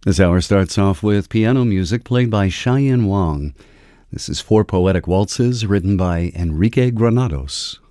This hour starts off with piano music played by Cheyenne Wang. This is Four Poetic Waltzes, written by Enrique Granados.